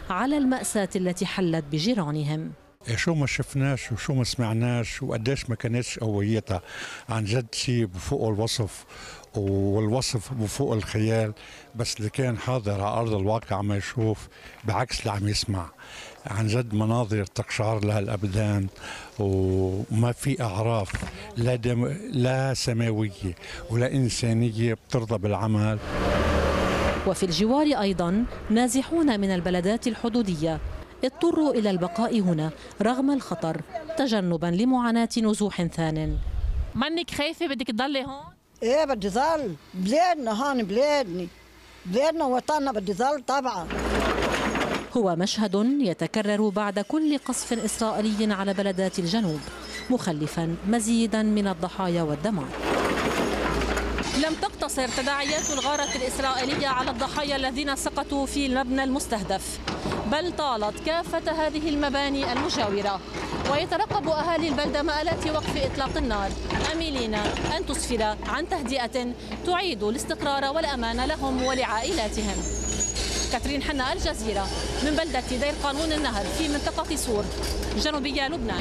على المأساة التي حلت بجيرانهم. شو ما شفناش وشو ما سمعناش وقديش ما كانتش قويتها، عن جد شيء بفوق الوصف، والوصف بفوق الخيال. بس اللي كان حاضر على أرض الواقع عم يشوف بعكس اللي عم يسمع. عن جد مناظر تقشعر لها الأبدان، وما في أعراف لا سماوية ولا إنسانية بترضى بالعمل. وفي الجوار أيضا نازحون من البلدات الحدودية اضطروا إلى البقاء هنا رغم الخطر تجنبا لمعاناة نزوح ثان. منك خايفة بدك تضلي هون؟ ايه بدي ظل، بلادنا هون، بلادنا وطننا، بدي ظل طبعا. هو مشهد يتكرر بعد كل قصف إسرائيلي على بلدات الجنوب، مخلفا مزيدا من الضحايا والدمار. لم تقتصر تداعيات الغارة الإسرائيلية على الضحايا الذين سقطوا في المبنى المستهدف، بل طالت كافة هذه المباني المجاورة، ويترقب أهالي البلدة مآلات وقف إطلاق النار، آملين أن تسفر عن تهدئة تعيد الاستقرار والأمان لهم ولعائلاتهم. كاترين حنا، الجزيرة، من بلدة دير قانون النهر في منطقة صور جنوبية لبنان.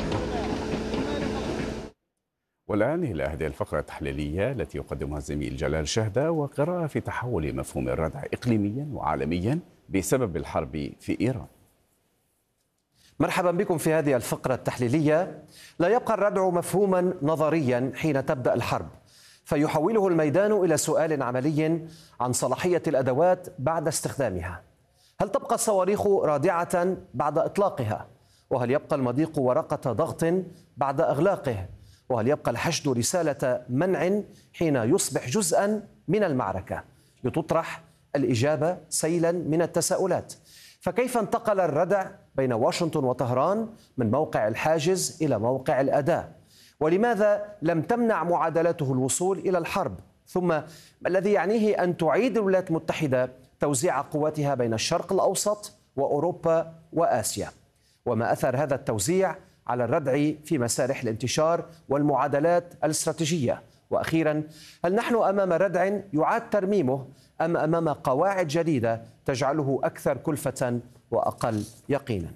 والآن إلى هذه الفقرة التحليلية التي يقدمها الزميل جلال شهدة، وقراءة في تحول مفهوم الردع إقليميا وعالميا بسبب الحرب في إيران. مرحبا بكم في هذه الفقرة التحليلية. لا يبقى الردع مفهوما نظريا حين تبدأ الحرب، فيحوله الميدان إلى سؤال عملي عن صلاحية الأدوات بعد استخدامها. هل تبقى الصواريخ رادعة بعد إطلاقها؟ وهل يبقى المضيق ورقة ضغط بعد إغلاقه؟ وهل يبقى الحشد رسالة منع حين يصبح جزءا من المعركة؟ لتطرح الإجابة سيلا من التساؤلات. فكيف انتقل الردع بين واشنطن وطهران من موقع الحاجز إلى موقع الأداة؟ ولماذا لم تمنع معادلته الوصول إلى الحرب؟ ثم ما الذي يعنيه أن تعيد الولايات المتحدة توزيع قواتها بين الشرق الأوسط وأوروبا وآسيا؟ وما أثر هذا التوزيع على الردع في مسارح الانتشار والمعادلات الاستراتيجية؟ وأخيرا، هل نحن أمام ردع يعاد ترميمه أم أمام قواعد جديدة تجعله أكثر كلفة وأقل يقينا؟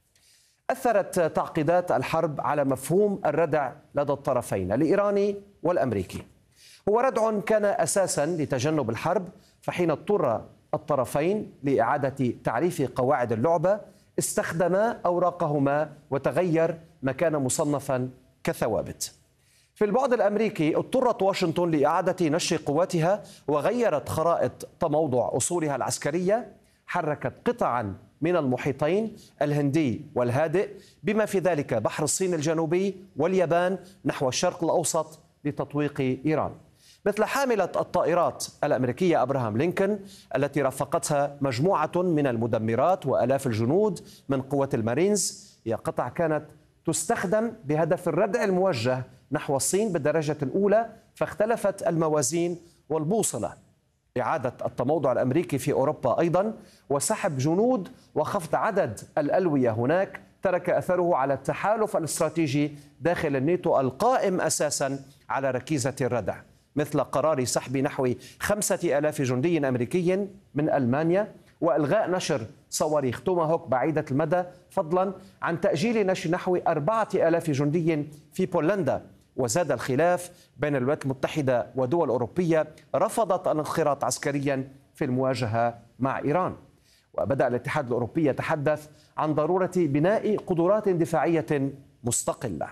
أثرت تعقيدات الحرب على مفهوم الردع لدى الطرفين الإيراني والأمريكي. هو ردع كان أساسا لتجنب الحرب، فحين اضطر الطرفين لإعادة تعريف قواعد اللعبة استخدما أوراقهما وتغير ما كان مصنفا كثوابت. في البعد الأمريكي اضطرت واشنطن لإعادة نشر قواتها وغيرت خرائط تموضع أصولها العسكرية، حركت قطعا من المحيطين الهندي والهادئ بما في ذلك بحر الصين الجنوبي واليابان نحو الشرق الأوسط لتطويق إيران، مثل حاملة الطائرات الأمريكية أبراهام لينكولن التي رافقتها مجموعة من المدمرات وآلاف الجنود من قوة المارينز. هي قطع كانت تستخدم بهدف الردع الموجه نحو الصين بالدرجة الأولى، فاختلفت الموازين والبوصلة. إعادة التموضع الأمريكي في أوروبا أيضا وسحب جنود وخفض عدد الألوية هناك ترك أثره على التحالف الاستراتيجي داخل الناتو القائم أساسا على ركيزة الردع، مثل قرار سحب نحو 5000 جندي أمريكي من ألمانيا وإلغاء نشر صواريخ توماهوك بعيدة المدى، فضلا عن تأجيل نشر نحو 4000 جندي في بولندا. وزاد الخلاف بين الولايات المتحدة ودول أوروبية رفضت الانخراط عسكريا في المواجهة مع إيران. وبدأ الاتحاد الأوروبي يتحدث عن ضرورة بناء قدرات دفاعية مستقلة.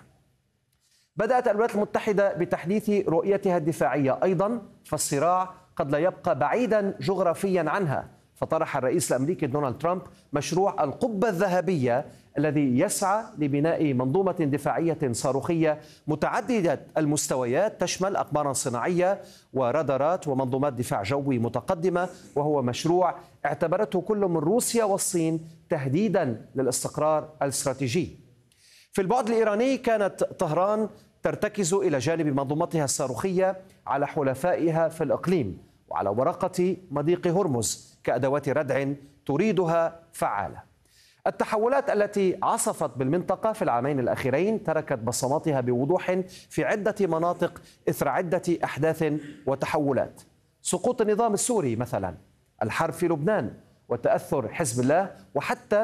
بدأت الولايات المتحدة بتحديث رؤيتها الدفاعية أيضا، فالصراع قد لا يبقى بعيدا جغرافيا عنها. فطرح الرئيس الأمريكي دونالد ترامب مشروع القبة الذهبية الذي يسعى لبناء منظومة دفاعية صاروخية متعددة المستويات تشمل أقمارا صناعية ورادارات ومنظومات دفاع جوي متقدمة، وهو مشروع اعتبرته كل من روسيا والصين تهديدا للاستقرار الاستراتيجي. في البعد الإيراني كانت طهران ترتكز إلى جانب منظومتها الصاروخية على حلفائها في الإقليم وعلى ورقة مضيق هرمز كأدوات ردع تريدها فعالة. التحولات التي عصفت بالمنطقة في العامين الأخيرين تركت بصماتها بوضوح في عدة مناطق إثر عدة أحداث وتحولات: سقوط النظام السوري مثلا، الحرب في لبنان، وتأثر حزب الله، وحتى